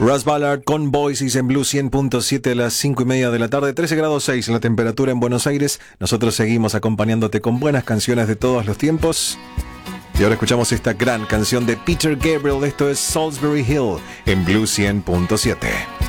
Russ Ballard con Voices en Blue 100.7 a las 5:30 de la tarde, 13 grados 6 en la temperatura en Buenos Aires. Nosotros seguimos acompañándote con buenas canciones de todos los tiempos. Y ahora escuchamos esta gran canción de Peter Gabriel. Esto es Salisbury Hill en Blue 100.7.